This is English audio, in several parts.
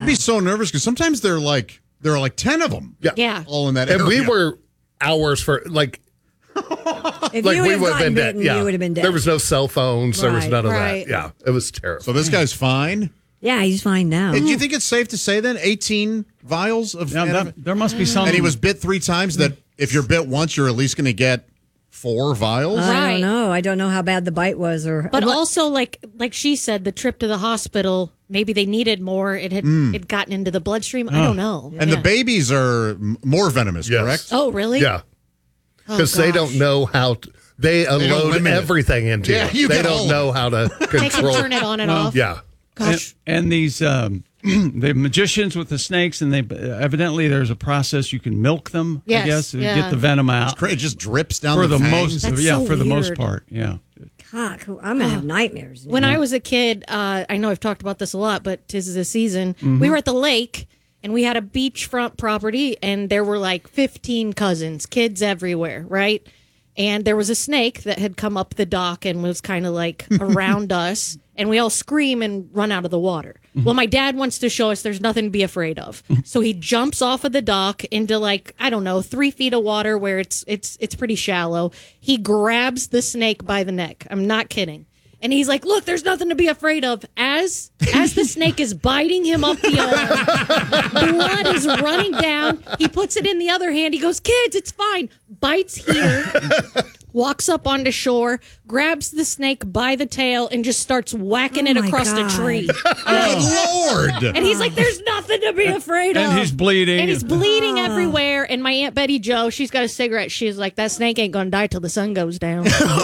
be so nervous because sometimes there are like 10 of them. Yeah. All in that And area. we were hours for like. If Like you we would would have have been gotten dead. bitten, Yeah. you would have been dead. There was no cell phones. There was Right. none of Right. that. Yeah. It was terrible. So this guy's fine. Yeah, he's fine now. Do you think it's safe to say then 18 vials of There must be some. and he was bit 3 times that if you're bit once, you're at least going to get 4 vials? I Right. don't know. I don't know how bad the bite was, or But also, like she said, the trip to the hospital, maybe they needed more. It had gotten into the bloodstream. I don't know. And the Yeah. babies are more venomous, Yes. correct? Oh, really? Yeah. Because they don't know how to. They unload limit it. everything into Yeah, you. you They get don't all- know how to They can control. turn it on and off. Yeah. Gosh. And these the magicians with the snakes, and they evidently there's a process you can milk them. Yes, I guess to yeah. get the venom out It just drips down for the fangs. most. That's Yeah, so for the most weird. part. Yeah. God, I'm gonna have nightmares. When I was a kid, I know I've talked about this a lot, but 'tis the season. Mm-hmm. We were at the lake, and we had a beachfront property, and there were like 15 cousins, kids everywhere, right? And there was a snake that had come up the dock and was kind of like around us, and we all scream and run out of the water. Well, my dad wants to show us there's nothing to be afraid of, so he jumps off of the dock into like, I don't know, 3 feet of water where it's pretty shallow. He grabs the snake by the neck. I'm not kidding. And he's like, look, there's nothing to be afraid of. As the snake is biting him up the arm, blood is running down. He puts it in the other hand. He goes, kids, it's fine. Bites here, walks up onto shore, grabs the snake by the tail, and just starts whacking it Oh my across the God. tree. Good Lord! And he's like, there's nothing to be afraid of. And he's bleeding. And he's bleeding everywhere. And my Aunt Betty Jo, she's got a cigarette. She's like, that snake ain't going to die till the sun goes down.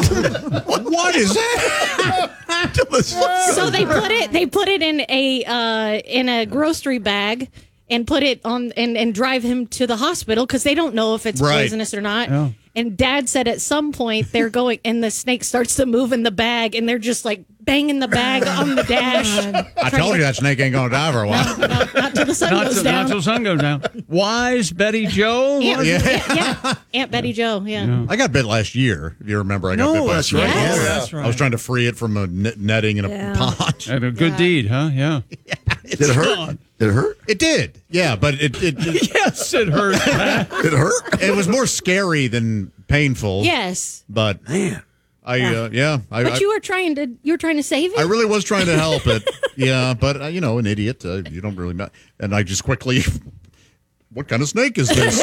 What is that? So they put it in a grocery bag and put it on and drive him to the hospital because they don't know if it's Right. poisonous or not. Yeah. And Dad said at some point they're going and the snake starts to move in the bag and they're just like banging the bag on the dash. I told you that snake ain't going to die for a while. Not till the sun goes Not down. till sun goes down. Wise Betty Joe. Yeah. Aunt Betty Jo. Yeah. I got bit last year. If you remember, I got bit last year. Yes. Oh, that's right. I was trying to free it from a netting in a Yeah. pond. And a good deed, huh? Yeah. Did it hurt? Did it hurt? It did, yeah, but it Yes, it hurt. Did it hurt? it was more scary than painful. Yes. But Man. I But you were trying to save it? I really was trying to help it. Yeah, but an idiot. You don't really know. And I just quickly, what kind of snake is this?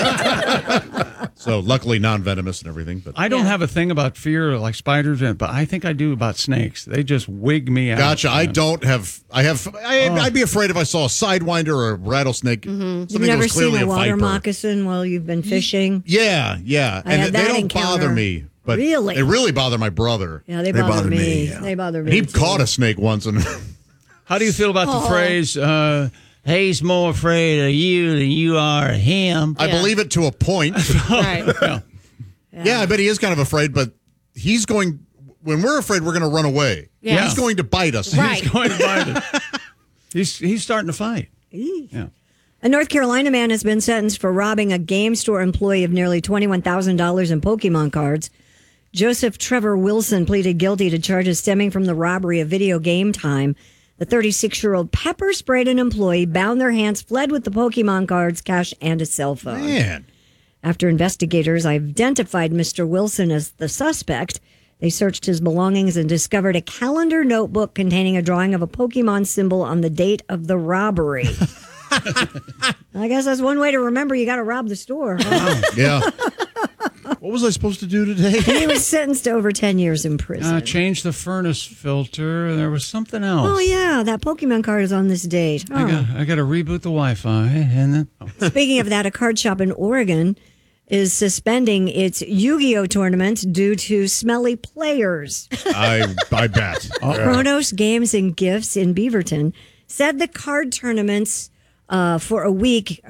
So luckily non-venomous and everything. But I don't have a thing about fear like spiders, but I think I do about snakes. They just wig me out. gotcha. I don't have. I'd be afraid if I saw a sidewinder or a rattlesnake. You've Something that never was seen clearly a water viper. moccasin while you've been fishing? Yeah. I And had they that don't encounter. bother me. But Really? they really bother my brother. Yeah, they bother bother me. me, yeah. They bother And me. he too. caught a snake once, and How do you feel about the phrase, he's more afraid of you than you are of him? I believe it to a point. Right. Yeah, I bet he is kind of afraid, but he's going. When we're afraid, we're going to run away. Yeah. He's going to bite us. Right. He's going to fight it. He's starting to fight. Yeah. A North Carolina man has been sentenced for robbing a game store employee of nearly $21,000 in Pokemon cards. Joseph Trevor Wilson pleaded guilty to charges stemming from the robbery of video game time. The 36-year-old pepper sprayed an employee, bound their hands, fled with the Pokemon cards, cash, and a cell phone. Man. After investigators identified Mr. Wilson as the suspect, they searched his belongings and discovered a calendar notebook containing a drawing of a Pokemon symbol on the date of the robbery. I guess that's one way to remember you got to rob the store. Huh? Yeah. What was I supposed to do today? He was sentenced to over 10 years in prison. Change the furnace filter. There was something else. Oh, yeah, that Pokemon card is on this date. Oh. I got to reboot the Wi-Fi. And then, Speaking of that, a card shop in Oregon is suspending its Yu-Gi-Oh tournament due to smelly players. I bet. Chronos Games and Gifts in Beaverton said the card tournaments for a week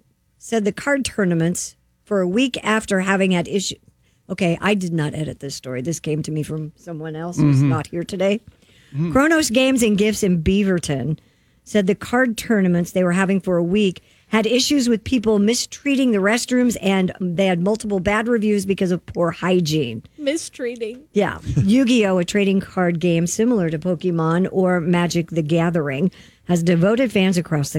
after having had issue. Okay, I did not edit this story. This came to me from someone else who's not here today. Chronos Games and Gifts in Beaverton said the card tournaments they were having for a week had issues with people mistreating the restrooms, and they had multiple bad reviews because of poor hygiene. Mistreating. Yeah. Yu-Gi-Oh, a trading card game similar to Pokemon or Magic the Gathering, has devoted fans across the